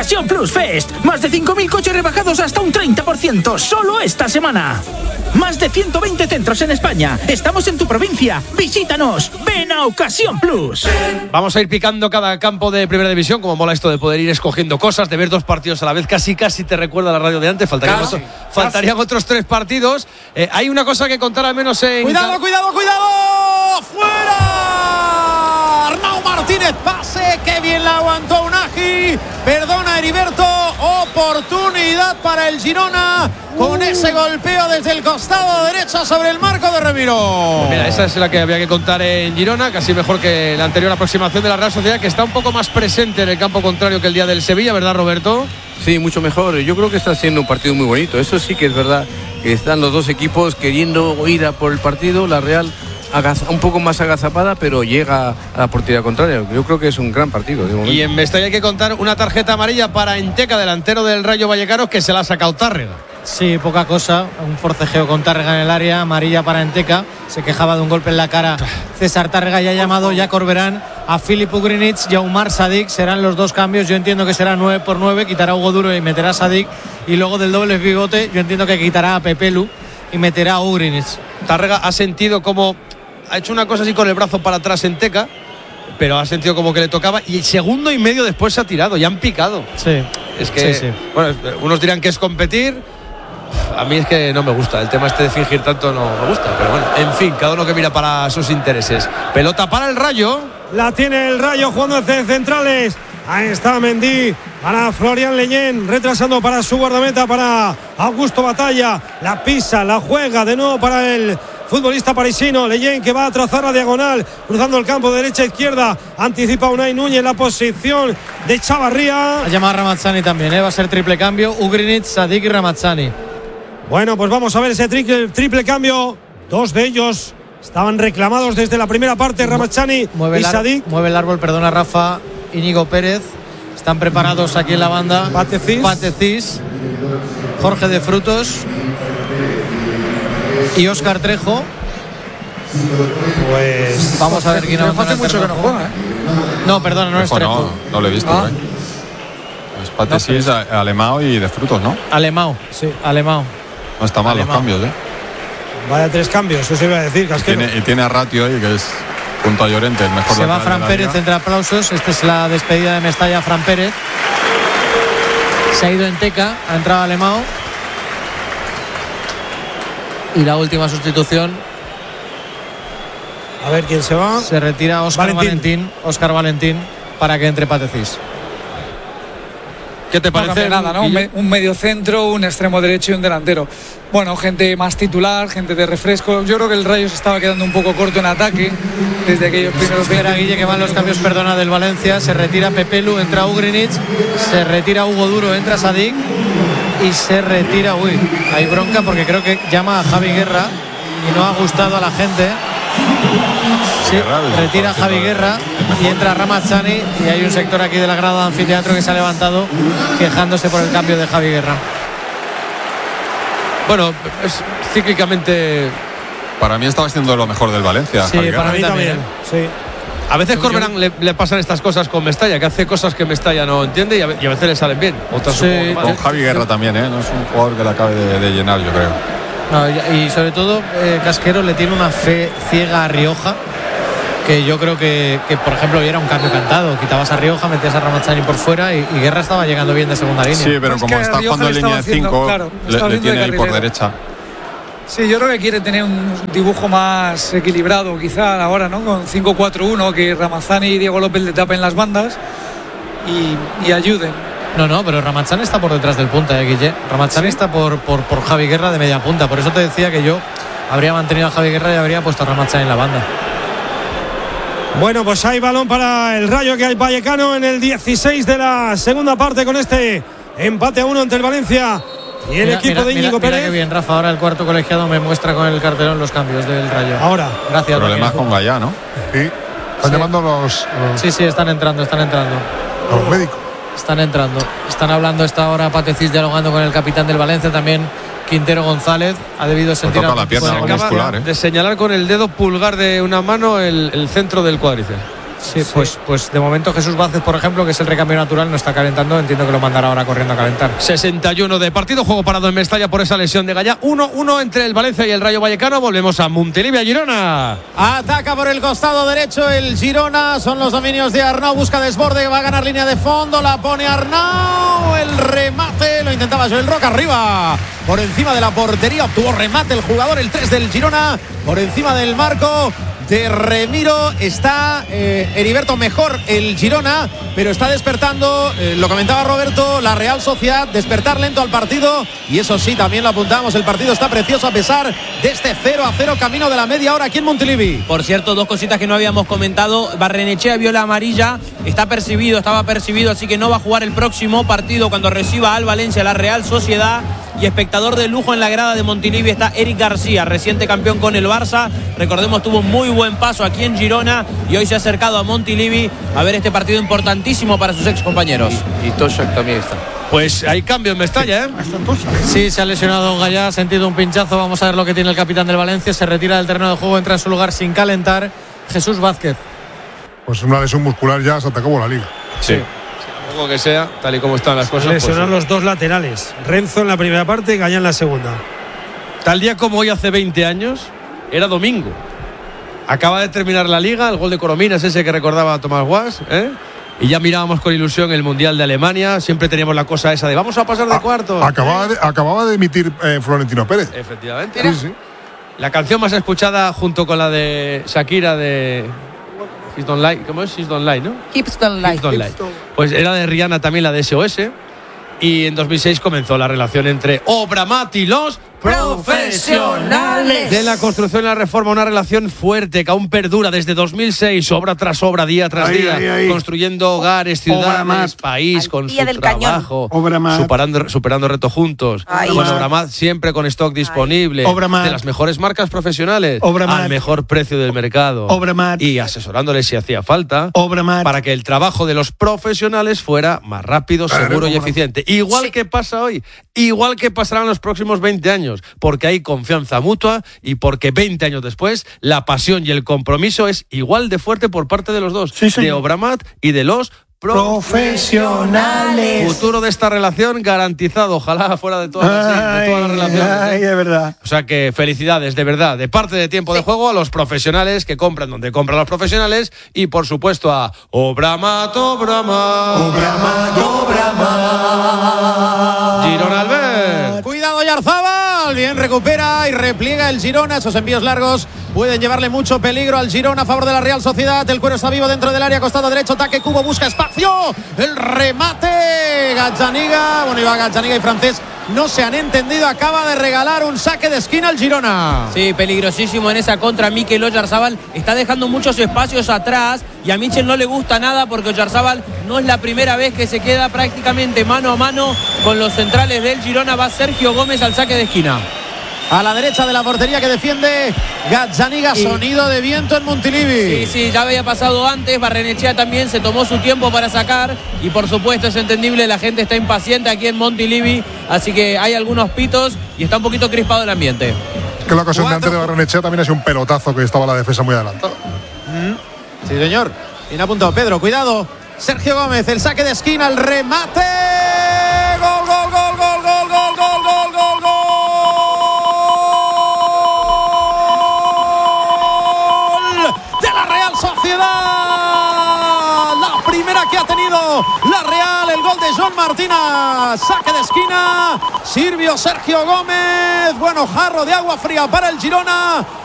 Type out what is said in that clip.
Ocasión Plus Fest. Más de 5.000 coches rebajados hasta un 30%. Solo esta semana. Más de 120 centros en España. Estamos en tu provincia. Visítanos. Ven a Ocasión Plus. Vamos a ir picando cada campo de Primera División. Como mola esto de poder ir escogiendo cosas, de ver 2 partidos a la vez. Casi te recuerda la radio de antes. Faltarían otros 3 partidos. Hay una cosa que contar al menos en... ¡Cuidado! ¡Fuera! Arnau Martínez, pase. ¡Qué bien la aguantó Unagi! Perdona Heriberto. Oportunidad para el Girona con ese golpeo desde el costado derecho sobre el marco de Remiro. Pues mira, esa es la que había que contar en Girona, casi mejor que la anterior aproximación de la Real Sociedad, que está un poco más presente en el campo contrario que el día del Sevilla, ¿verdad, Roberto? Sí, mucho mejor. Yo creo que está siendo un partido muy bonito. Eso sí que es verdad, que están los dos equipos queriendo ir a por el partido. La Real un poco más agazapada, pero llega a la portería contraria. Yo creo que es un gran partido de momento. Y en Mestalla hay que contar una tarjeta amarilla para Enteca, delantero del Rayo Vallecano, que se la ha sacado Tárrega. Sí, poca cosa, un forcejeo con Tárrega en el área, amarilla para Enteca. Se quejaba de un golpe en la cara César Tárrega y ha llamado ya Corberán a Filip Ugrinic y a Umar Sadik. Serán los 2 cambios. Yo entiendo que será 9x9, quitará a Hugo Duro y meterá a Sadik, y luego del doble pivote yo entiendo que quitará a Pepelu y meterá a Ugrinic. Tárrega ha sentido como... ha hecho una cosa así con el brazo para atrás Enteca, pero ha sentido como que le tocaba, y segundo y medio después se ha tirado, ya han picado. Sí. Es que, sí. Bueno, unos dirán que es competir. A mí es que no me gusta. El tema este de fingir tanto no me gusta. Pero bueno, en fin, cada uno que mira para sus intereses. Pelota para el Rayo. La tiene el Rayo jugando desde centrales. Ahí está Mendy para Florian Leñén, retrasando para su guardameta, para Augusto Batalla. La pisa, la juega de nuevo para el futbolista parisino. Leñén, que va a trazar la diagonal, cruzando el campo de derecha a izquierda. Anticipa Unai Núñez la posición de Chavarría. Ha llamado a Ramazzani también, va a ser triple cambio. Ugrinic, Sadik y Ramazzani. Bueno, pues vamos a ver ese triple cambio. 2 de ellos estaban reclamados desde la primera parte, Ramazzani y Sadik. Mueve el árbol, perdona Rafa. Íñigo Pérez. Están preparados aquí en la banda. Patecís, Jorge de Frutos y Óscar Trejo. Pues vamos a ver quién hace mucho que no juega, ¿eh? No, perdona, no es Trejo. No lo he visto. Es Patecís, Alemão y de Frutos, ¿no? Alemão, sí, Alemão. No está mal los cambios, ¿eh? Vaya 3 cambios, eso iba a decir, Casquero. Y tiene a Ratio ahí, que es junto a Llorente, el mejor. Se va Fran Pérez entre aplausos. Esta es la despedida de Mestalla. Fran Pérez se ha ido Enteca, ha entrado Alemão, y la última sustitución, a ver quién se va. Se retira Óscar Valentín para que entre Patecís. ¿Qué te parece? No nada, ¿no? Un medio centro, un extremo derecho y un delantero. Bueno, gente más titular, gente de refresco. Yo creo que el Rayo se estaba quedando un poco corto en ataque desde aquellos primeros 20. Guille, que van los cambios, perdona, del Valencia. Se retira Pepelu, entra Ugrinic. Se retira Hugo Duro, entra Sadik. Y se retira, hay bronca porque creo que llama a Javi Guerra y no ha gustado a la gente. Sí, retira a Javi Guerra y entra Ramazzani, y hay un sector aquí de la grada de anfiteatro que se ha levantado quejándose por el cambio de Javi Guerra. Bueno, es cíclicamente... Para mí estaba haciendo lo mejor del Valencia. Sí, Javi para mí también. Sí. A veces Corberán le pasan estas cosas con Mestalla, que hace cosas que Mestalla no entiende y a veces le salen bien. Otras sí, con Javi Guerra también, ¿eh? No es un jugador que le acabe de llenar, yo creo. No, y sobre todo Casquero le tiene una fe ciega a Rioja, que yo creo que por ejemplo era un cambio cantado. Quitabas a Rioja, metías a Ramazzani por fuera y Guerra estaba llegando bien de segunda línea. Sí, pero como está jugando en línea de 5, le tiene ahí por derecha. Sí, yo creo que quiere tener un dibujo más equilibrado quizá ahora, ¿no? Con 5-4-1, que Ramazzani y Diego López le tapen las bandas y ayuden. No, pero Ramazzani está por detrás del punta, Guille. Ramazzani está por Javi Guerra de media punta. Por eso te decía que yo habría mantenido a Javi Guerra y habría puesto a Ramazzani en la banda. Bueno, pues hay balón para el Rayo, que hay Vallecano en el 16 de la segunda parte, con este empate a 1 entre el Valencia y el equipo de Íñigo Pérez. Mira qué bien, Rafa. Ahora el cuarto colegiado me muestra con el cartelón los cambios del Rayo. Ahora. Gracias. Problemas con Gallá, ¿no? Sí. Están llamando los... Sí, están entrando. Los médicos. Están entrando. Están hablando esta hora Patecís, dialogando con el capitán del Valencia, también Quintero González. Ha debido sentir la pierna muscular, de señalar con el dedo pulgar de una mano el centro del cuádriceps. Sí, pues de momento Jesús Vázquez, por ejemplo, que es el recambio natural, no está calentando. Entiendo que lo mandará ahora corriendo a calentar. 61 de partido, juego parado en Mestalla por esa lesión de Gallá. 1-1 entre el Valencia y el Rayo Vallecano. Volvemos a Montilivi, Girona. Ataca por el costado derecho el Girona. Son los dominios de Arnau. Busca desborde, va a ganar línea de fondo. La pone Arnau. El remate lo intentaba Joel Roca arriba. Por encima de la portería. Obtuvo remate el jugador, el 3 del Girona. Por encima del marco de Remiro. Está Heriberto mejor el Girona, pero está despertando, lo comentaba Roberto, la Real Sociedad, despertar lento al partido, y eso sí, también lo apuntamos, el partido está precioso a pesar de este 0-0 camino de la media hora aquí en Montilivi. Por cierto, dos cositas que no habíamos comentado. Barrenechea vio la amarilla, estaba percibido, así que no va a jugar el próximo partido cuando reciba al Valencia la Real Sociedad. Y espectador de lujo en la grada de Montilivi está Eric García, reciente campeón con el Barça. Recordemos, tuvo un muy buen paso aquí en Girona y hoy se ha acercado a Montilivi a ver este partido importantísimo para sus ex compañeros. Y Toshak también está. Pues hay cambio en Mestalla, ¿eh? Sí, se ha lesionado Gallá, ha sentido un pinchazo. Vamos a ver lo que tiene el capitán del Valencia. Se retira del terreno de juego, entra en su lugar sin calentar Jesús Vázquez. Pues una lesión muscular ya se acabó la liga. Sí. Poco que sea, tal y como están las cosas. Lesionar pues, los dos laterales. Renzo en la primera parte y Gallá en la segunda. Tal día como hoy hace 20 años, era domingo. Acaba de terminar la liga, el gol de Corominas, ese que recordaba a Tomás Guas, ¿eh? Y ya mirábamos con ilusión el Mundial de Alemania. Siempre teníamos la cosa esa de vamos a pasar de cuartos. Acababa de emitir Florentino Pérez. Efectivamente. Sí, sí. La canción más escuchada junto con la de Shakira de Hips Don't Lie, ¿cómo es? Hips Don't Lie, ¿no? Hips Don't Lie. Hips Don't Lie. Pues era de Rihanna también, la de SOS. Y en 2006 comenzó la relación entre Obramat y los profesionales de la construcción y la reforma, una relación fuerte que aún perdura desde 2006, obra tras obra, día tras día, construyendo hogares, ciudades, país, con su trabajo, superando retos juntos. Con Obramat siempre con stock disponible, de las mejores marcas profesionales, al mejor precio del mercado, y asesorándoles si hacía falta, para que el trabajo de los profesionales fuera más rápido, seguro y eficiente. Igual que pasa hoy, igual que pasará en los próximos 20 años. Porque hay confianza mutua y porque 20 años después la pasión y el compromiso es igual de fuerte por parte de los dos, de Obramat y de los profesionales. Futuro de esta relación garantizado, ojalá fuera de todas las relaciones. Es verdad. O sea que felicidades, de verdad, de parte de Tiempo de Juego a los profesionales que compran donde compran los profesionales y por supuesto a Obramat. Girona Albert. Cuidado Yarzabal, bien recupera y repliega el Girona. Esos envíos largos pueden llevarle mucho peligro al Girona a favor de la Real Sociedad. El cuero está vivo dentro del área, costado derecho, ataque Cubo, busca espacio, el remate, Gazzaniga, bueno, iba Gazzaniga y Francés, no se han entendido, acaba de regalar un saque de esquina al Girona. Sí, peligrosísimo en esa contra. Mikel Oyarzabal está dejando muchos espacios atrás y a Michel no le gusta nada porque Oyarzabal no es la primera vez que se queda prácticamente mano a mano con los centrales del Girona. Va Sergio Gómez al saque de esquina. A la derecha de la portería que defiende Gazzaniga, sonido de viento en Montilivi. Sí, ya había pasado antes. Barrenechea también se tomó su tiempo para sacar y por supuesto es entendible, la gente está impaciente aquí en Montilivi, así que hay algunos pitos y está un poquito crispado el ambiente. Que la ocasión de antes de Barrenechea también ha sido un pelotazo que estaba la defensa muy adelantada. Sí, señor. Bien apuntado Pedro, cuidado. Sergio Gómez, el saque de esquina, el remate. Gol, gol, gol, gol, gol, gol, gol, gol, gol, gol. Sociedad, la primera que ha tenido la Real, el gol de Joan Martina, saque de esquina, sirvió Sergio Gómez, bueno, jarro de agua fría para el Girona,